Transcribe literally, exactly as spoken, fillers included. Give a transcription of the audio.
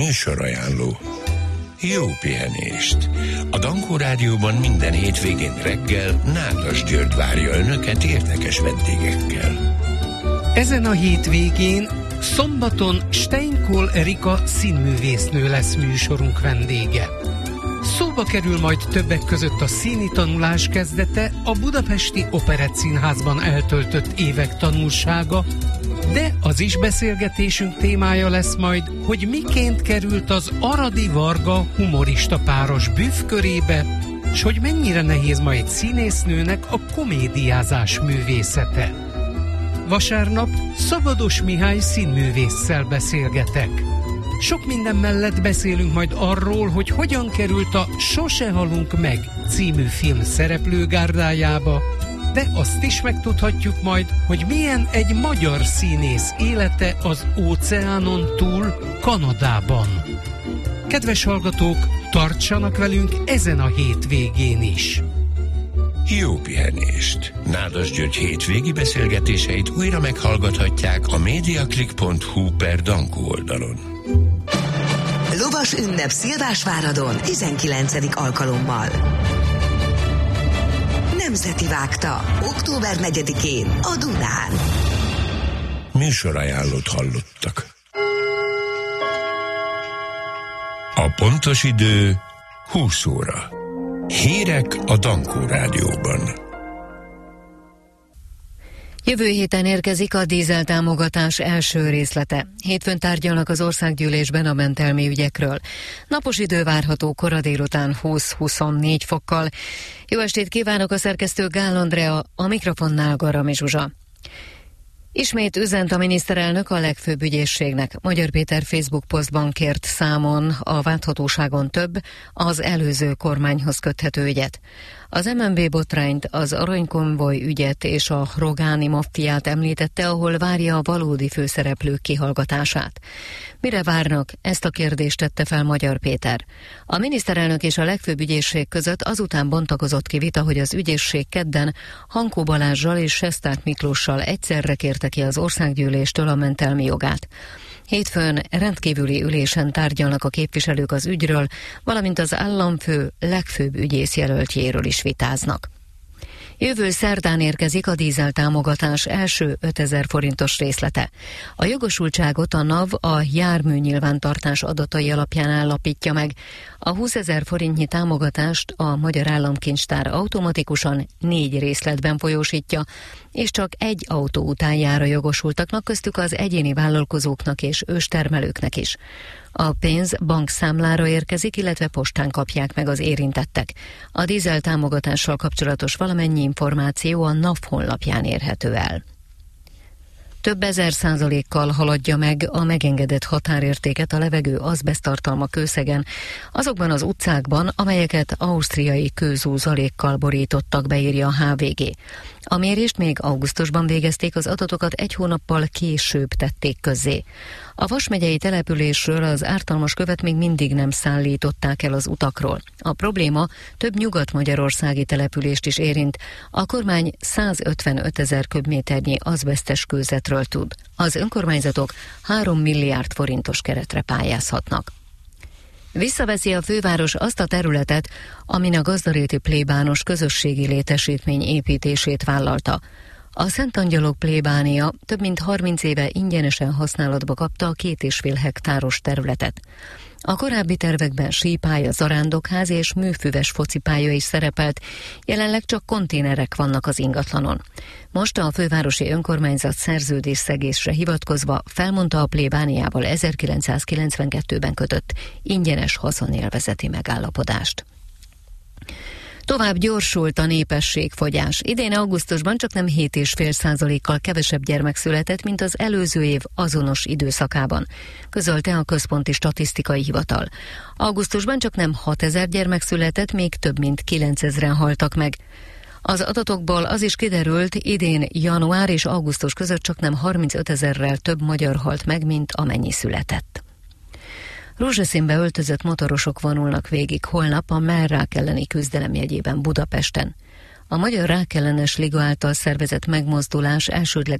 Műsorajánló. Jó pihenést! A Dankó Rádióban minden hétvégén reggel Nádas György várja önöket érdekes vendégekkel. Ezen a hétvégén szombaton Steinkohl Erika színművésznő lesz műsorunk vendége. Szóba kerül majd többek között a színi tanulás kezdete, a Budapesti Operettszínházban eltöltött évek tanulsága, de az is beszélgetésünk témája lesz majd, hogy miként került az Aradi Varga humorista páros büfkörébe, és hogy mennyire nehéz ma egy színésznőnek a komédiázás művészete. Vasárnap Szabados Mihály színművésszel beszélgetek. Sok minden mellett beszélünk majd arról, hogy hogyan került a Sose halunk meg című film szereplőgárdájába, de azt is megtudhatjuk majd, hogy milyen egy magyar színész élete az óceánon túl, Kanadában. Kedves hallgatók, tartsanak velünk ezen a hétvégén is! Jó pihenést! Nádas György hétvégi beszélgetéseit újra meghallgathatják a mediaclick pont hu per Dankó oldalon. Lovas ünnep Szilvásváradon tizenkilencedik alkalommal. Nemzeti Vágta, október negyedikén a Dunán. Műsorajánlót hallottak. A pontos idő húsz óra. Hírek a Dankó Rádióban. Jövő héten érkezik a dízeltámogatás első részlete. Hétfőn tárgyalnak az országgyűlésben a mentelmi ügyekről. Napos idő várható kora délután húsz-huszonnégy fokkal. Jó estét kívánok, a szerkesztő Gál Andrea, a mikrofonnál Garami Zsuzsa. Ismét üzent a miniszterelnök a legfőbb ügyészségnek. Magyar Péter Facebook posztban kért számon a válthatóságon több, az előző kormányhoz köthető ügyet. Az em en bé botrányt, az aranykonvoj ügyet és a rogáni maffiát említette, ahol várja a valódi főszereplők kihallgatását. Mire várnak? Ezt a kérdést tette fel Magyar Péter. A miniszterelnök és a legfőbb ügyészség között azután bontakozott ki vita, hogy az ügyészség kedden Hankó Balázssal és Sesták Miklóssal egyszerre kérte ki az országgyűléstől a mentelmi jogát. Hétfőn rendkívüli ülésen tárgyalnak a képviselők az ügyről, valamint az államfő legfőbb ügyészjelöltjéről is vitáznak. Jövő szerdán érkezik a dízeltámogatás első ötezer forintos részlete. A jogosultságot a NAV a járműnyilvántartás adatai alapján állapítja meg. A húszezer forintnyi támogatást a Magyar Államkincstár automatikusan négy részletben folyósítja, és csak egy autó után jár a jogosultaknak, köztük az egyéni vállalkozóknak és őstermelőknek is. A pénz bankszámlára érkezik, illetve postán kapják meg az érintettek. A dízel támogatással kapcsolatos valamennyi információ a NAV honlapján érhető el. Több ezer százalékkal haladja meg a megengedett határértéket a levegő azbeszttartalma kőszegen azokban az utcákban, amelyeket ausztriai kőzúzalékkal borítottak, beírja a há vé gé. A mérést még augusztusban végezték, az adatokat egy hónappal később tették közzé. A Vas megyei településről az ártalmas követ még mindig nem szállították el az utakról. A probléma több nyugat-magyarországi települést is érint. A kormány százötvenöt ezer köbméternyi azbesztes kőzetről tud. Az önkormányzatok három milliárd forintos keretre pályázhatnak. Visszaveszi a főváros azt a területet, amin a gazdaréti plébános közösségi létesítmény építését vállalta. A Szent Angyalok plébánia több mint harminc éve ingyenesen használatba kapta a két és fél hektáros területet. A korábbi tervekben sípálya, zarándokház és műfüves focipálya is szerepelt, jelenleg csak konténerek vannak az ingatlanon. Most a fővárosi önkormányzat szerződésszegésre hivatkozva felmondta a plébániával ezerkilencszázkilencvenkettőben kötött ingyenes haszonélvezeti megállapodást. Tovább gyorsult a népességfogyás. Idén augusztusban csaknem hét egész öt százalékkal kevesebb gyermek született, mint az előző év azonos időszakában, közölte a Központi Statisztikai Hivatal. Augusztusban csaknem hatezer gyermek született, még több mint kilencezren haltak meg. Az adatokból az is kiderült, idén január és augusztus között csaknem harmincöt ezerrel több magyar halt meg, mint amennyi született. Rózsaszínbe öltözött motorosok vonulnak végig holnap a mellrák elleni küzdelem jegyében Budapesten. A Magyar Rákellenes Liga által szervezett megmozdulás elsődleges